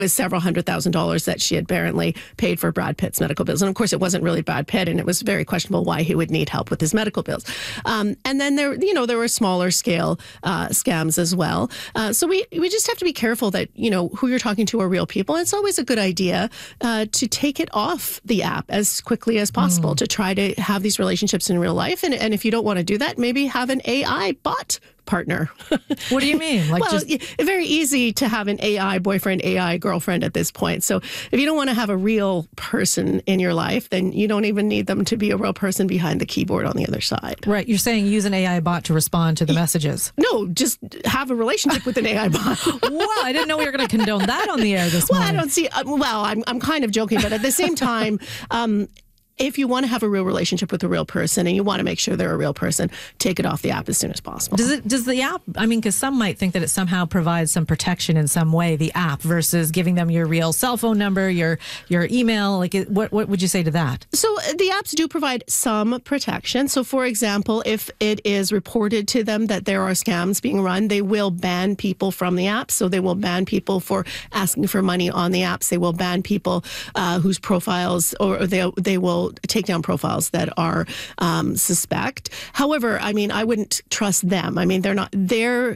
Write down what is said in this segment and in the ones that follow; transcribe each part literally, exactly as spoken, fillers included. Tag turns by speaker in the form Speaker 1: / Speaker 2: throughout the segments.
Speaker 1: was several hundred thousand dollars that she had apparently paid for Brad Pitt's medical bills. And of course, it wasn't really Brad Pitt, and it was very questionable why he would need help with his medical bills. Um, and then there, you know, there were smaller scale uh, scams as well. Uh, so we we just have to be careful that, you know, who you're talking to are real people. And it's always a good idea uh, to take it off the app as quickly as possible mm. to try to have these relationships in real life. And, and if you don't want to do that, maybe have an A I bot partner.
Speaker 2: What do you mean? Like
Speaker 1: well, just... very easy to have an A I boyfriend, A I girlfriend at this point. So if you don't want to have a real person in your life, then you don't even need them to be a real person behind the keyboard on the other side.
Speaker 2: Right. You're saying use an A I bot to respond to the messages.
Speaker 1: No, just have a relationship with an A I bot.
Speaker 2: Wow, I didn't know we were going to condone that on the air this
Speaker 1: well,
Speaker 2: morning.
Speaker 1: Well, I don't see, uh, well, I'm, I'm kind of joking, but at the same time, um, if you want to have a real relationship with a real person and you want to make sure they're a real person, take it off the app as soon as possible.
Speaker 2: Does it? Does the app, I mean, because some might think that it somehow provides some protection in some way, the app, versus giving them your real cell phone number, your your email. Like, what, what would you say to that?
Speaker 1: So the apps do provide some protection. So, for example, if it is reported to them that there are scams being run, they will ban people from the app. So they will ban people for asking for money on the apps. They will ban people uh, whose profiles, or they, they will take down profiles that are um, suspect. However, I mean, I wouldn't trust them. I mean, they're not, their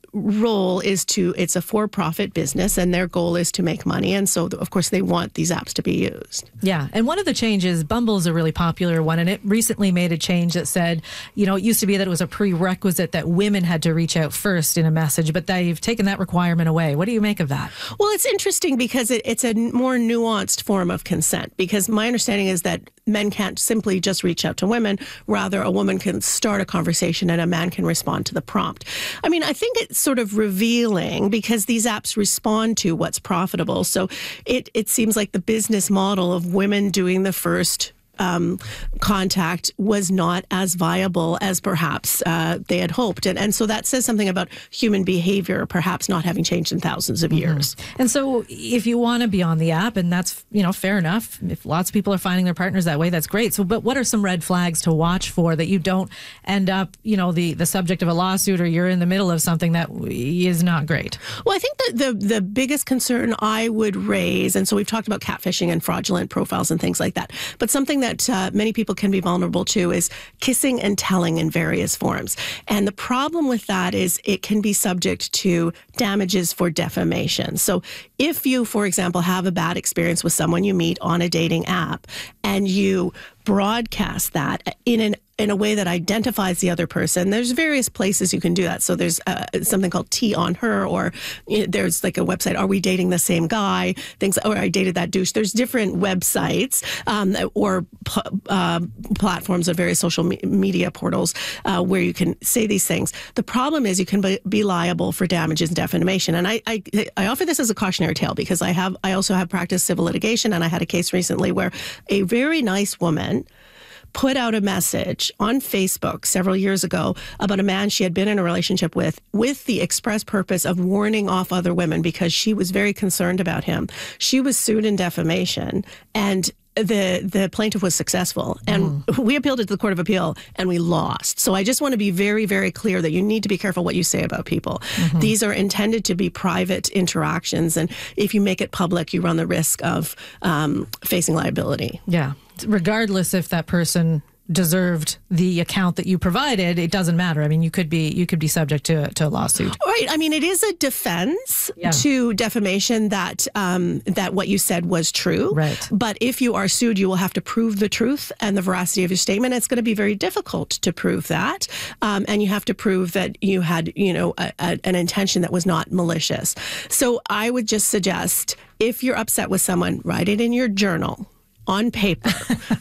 Speaker 1: role is to, it's a for-profit business and their goal is to make money. And so, of course, they want these apps to be used.
Speaker 2: Yeah. And one of the changes, Bumble is a really popular one, and it recently made a change that said, you know, it used to be that it was a prerequisite that women had to reach out first in a message, but they've taken that requirement away. What do you make of that?
Speaker 1: Well, it's interesting because it, it's a more nuanced form of consent, because my understanding is that men can't simply just reach out to women. Rather, a woman can start a conversation and a man can respond to the prompt. I mean, I think it's sort of revealing because these apps respond to what's profitable. So it, it seems like the business model of women doing the first Um, contact was not as viable as perhaps uh, they had hoped. And, and so that says something about human behavior, perhaps not having changed in thousands of years.
Speaker 2: Mm-hmm. And so if you want to be on the app, and that's, you know, fair enough. If lots of people are finding their partners that way, that's great. So, but what are some red flags to watch for that you don't end up, you know, the, the subject of a lawsuit, or you're in the middle of something that is not great?
Speaker 1: Well, I think that the, the biggest concern I would raise, and so we've talked about catfishing and fraudulent profiles and things like that, but something that that uh, many people can be vulnerable to is kissing and telling in various forms. And the problem with that is it can be subject to damages for defamation. So if you, for example, have a bad experience with someone you meet on a dating app and you broadcast that in an in a way that identifies the other person, there's various places you can do that. So there's uh, something called Tea on Her, or you know, there's like a website, Are We Dating the Same Guy? Things, or I dated that douche. There's different websites um, or uh, platforms of various social me- media portals uh, where you can say these things. The problem is you can be, be liable for damages and defamation. And I, I I offer this as a cautionary tale because I have I also have practiced civil litigation, and I had a case recently where a very nice woman put out a message on Facebook several years ago about a man she had been in a relationship with, with the express purpose of warning off other women because she was very concerned about him. She was sued in defamation, and the the plaintiff was successful, and mm. we appealed it to the Court of Appeal, and we lost. So I just want to be very, very clear that you need to be careful what you say about people. Mm-hmm. These are intended to be private interactions, and if you make it public, you run the risk of um, facing liability.
Speaker 2: Yeah. Regardless if that person deserved the account that you provided, it doesn't matter. I mean, you could be you could be subject to, to a lawsuit.
Speaker 1: Right. I mean, it is a defense yeah. to defamation that um, that what you said was true.
Speaker 2: Right.
Speaker 1: But if you are sued, you will have to prove the truth and the veracity of your statement. It's going to be very difficult to prove that, um, and you have to prove that you had, you know, a, a, an intention that was not malicious. So I would just suggest, if you're upset with someone, write it in your journal on paper.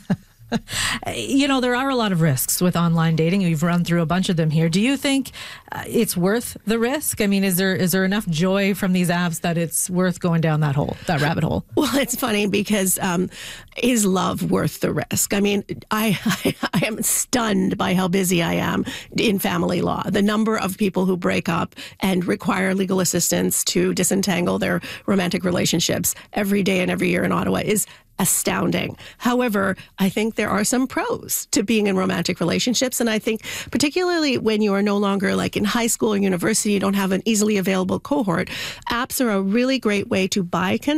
Speaker 2: You know, there are a lot of risks with online dating. You've run through a bunch of them here. Do you think uh, it's worth the risk? I mean, is there is there enough joy from these apps that it's worth going down that hole, that rabbit hole?
Speaker 1: Well, it's funny because um, is love worth the risk? I mean, I, I I am stunned by how busy I am in family law. The number of people who break up and require legal assistance to disentangle their romantic relationships every day and every year in Ottawa is astounding. However, I think there are some pros to being in romantic relationships. And I think particularly when you are no longer like in high school or university, you don't have an easily available cohort, apps are a really great way to buy